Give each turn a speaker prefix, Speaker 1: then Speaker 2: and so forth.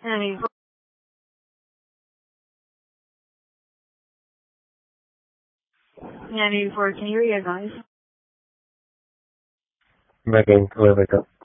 Speaker 1: Annie, Annie, for can you hear you guys?
Speaker 2: Megan, wait, wake up.